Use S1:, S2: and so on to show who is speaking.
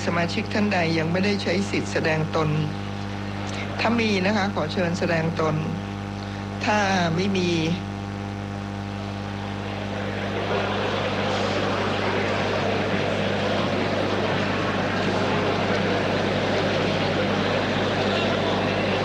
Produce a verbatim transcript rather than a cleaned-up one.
S1: สมาชิกท่านใดยังไม่ได้ใช้สิทธิ์แสดงตนถ้ามีนะคะขอเชิญแสดงตนถ้าไม่มี